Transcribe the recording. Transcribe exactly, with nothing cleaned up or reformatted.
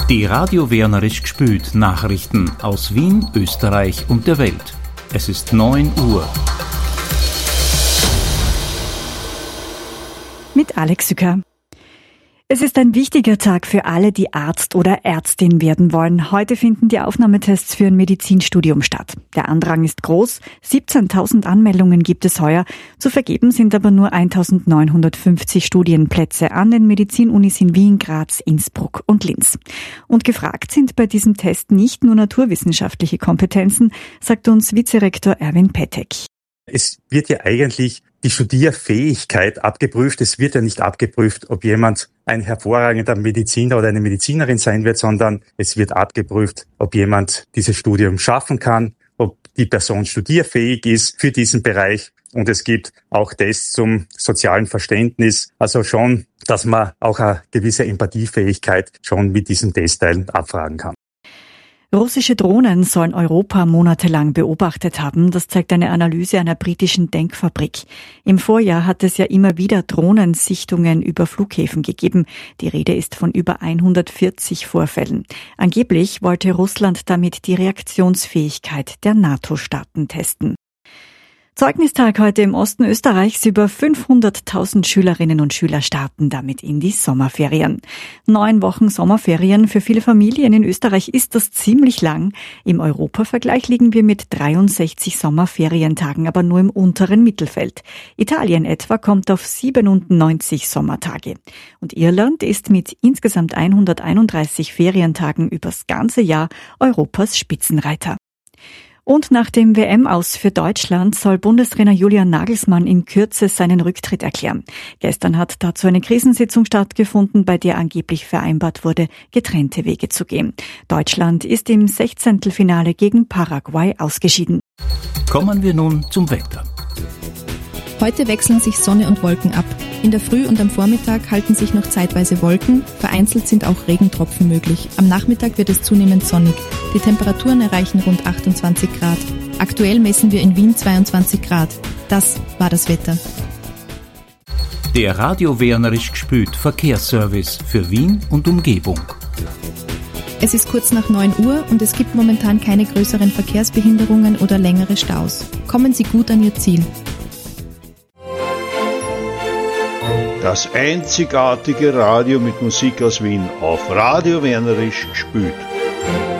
Die Radio Wienerisch gspült Nachrichten aus Wien, Österreich und der Welt. Es ist neun Uhr. Mit Alex Sücker. Es ist ein wichtiger Tag für alle, die Arzt oder Ärztin werden wollen. Heute finden die Aufnahmetests für ein Medizinstudium statt. Der Andrang ist groß. siebzehntausend Anmeldungen gibt es heuer. Zu vergeben sind aber nur eintausendneunhundertfünfzig Studienplätze an den Medizinunis in Wien, Graz, Innsbruck und Linz. Und gefragt sind bei diesem Test nicht nur naturwissenschaftliche Kompetenzen, sagt uns Vizerektor Erwin Pettek. Es wird ja eigentlich die Studierfähigkeit abgeprüft. Es wird ja nicht abgeprüft, ob jemand ein hervorragender Mediziner oder eine Medizinerin sein wird, sondern es wird abgeprüft, ob jemand dieses Studium schaffen kann, ob die Person studierfähig ist für diesen Bereich. Und es gibt auch Tests zum sozialen Verständnis. Also schon, dass man auch eine gewisse Empathiefähigkeit schon mit diesen Testteilen abfragen kann. Russische Drohnen sollen Europa monatelang beobachtet haben. Das zeigt eine Analyse einer britischen Denkfabrik. Im Vorjahr hat es ja immer wieder Drohnensichtungen über Flughäfen gegeben. Die Rede ist von über hundertvierzig Vorfällen. Angeblich wollte Russland damit die Reaktionsfähigkeit der NATO-Staaten testen. Zeugnistag heute im Osten Österreichs. Über fünfhunderttausend Schülerinnen und Schüler starten damit in die Sommerferien. Neun Wochen Sommerferien für viele Familien in Österreich ist das ziemlich lang. Im Europavergleich liegen wir mit dreiundsechzig Sommerferientagen aber nur im unteren Mittelfeld. Italien etwa kommt auf siebenundneunzig Sommertage. Und Irland ist mit insgesamt hunderteinunddreißig Ferientagen übers ganze Jahr Europas Spitzenreiter. Und nach dem W M-Aus für Deutschland soll Bundestrainer Julian Nagelsmann in Kürze seinen Rücktritt erklären. Gestern hat dazu eine Krisensitzung stattgefunden, bei der angeblich vereinbart wurde, getrennte Wege zu gehen. Deutschland ist im Sechzehntelfinale gegen Paraguay ausgeschieden. Kommen wir nun zum Wetter. Heute wechseln sich Sonne und Wolken ab. In der Früh und am Vormittag halten sich noch zeitweise Wolken, vereinzelt sind auch Regentropfen möglich. Am Nachmittag wird es zunehmend sonnig. Die Temperaturen erreichen rund achtundzwanzig Grad. Aktuell messen wir in Wien zweiundzwanzig Grad. Das war das Wetter. Der Radio Wienerisch gspült Verkehrsservice für Wien und Umgebung. Es ist kurz nach neun Uhr und es gibt momentan keine größeren Verkehrsbehinderungen oder längere Staus. Kommen Sie gut an Ihr Ziel. Das einzigartige Radio mit Musik aus Wien auf Radio Wienerisch gspült.